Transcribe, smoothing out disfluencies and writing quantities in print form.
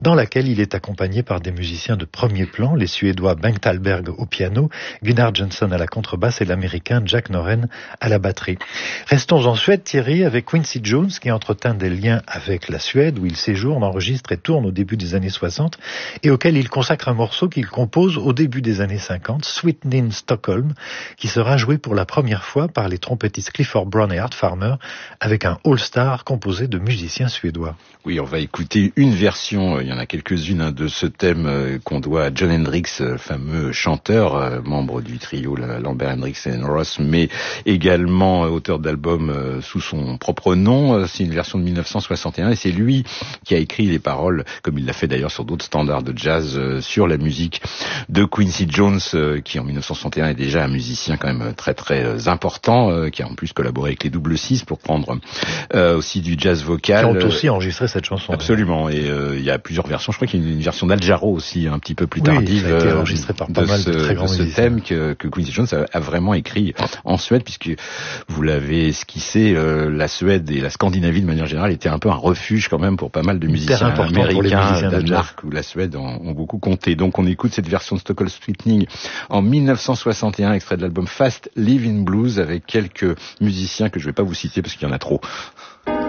dans laquelle il est accompagné par des musiciens de premier plan, les Suédois Bengt Hallberg au piano, Gunnar Jönsson à la contrebasse et l'Américain Jack Noren à la batterie. Restons en Suède, Thierry, avec Quincy Jones qui entretint des liens avec la Suède où il séjourne, enregistre et tourne au début des années 60 et auquel il consacre un morceau qu'il compose au début des années 50, Sweetening Stockholm, qui sera joué pour la première fois par les trompettistes Clifford Brown et Art Farmer avec un all-star composé de musiciens suédois. Oui, on va écouter une version, il y en a quelques-unes de ce thème qu'on doit à Jon Hendricks, fameux chanteur, membre du trio Lambert Hendricks et Ross, mais également auteur d'albums sous son propre nom. C'est une version de 1961 et c'est lui qui a écrit les paroles, comme il l'a fait d'ailleurs sur d'autres standards de jazz, sur la musique de Quincy Jones, qui en 1961 est déjà un musicien quand même très très important, qui a en plus collaboré avec les Double Six pour prendre aussi du jazz vocal. Qui ont aussi enregistré cette chanson. Absolument, et il y a plusieurs versions. Je crois qu'il y a une version d'Al Jarreau aussi, un petit peu plus tardive, ça a été enregistré par pas mal de très grands musiciens. Ce thème que Quincy Jones a vraiment écrit en Suède, puisque vous l'avez esquissé, la Suède et la Scandinavie de manière générale était un peu un refuge quand même pour pas mal de musiciens américains. Danemark ou la Suède ont beaucoup compté. Donc on écoute cette version de Stockholm Sweetening en 1961, extrait de l'album Fast Living Blues, avec quelques musiciens que je vais pas vous citer parce qu'il y en a trop.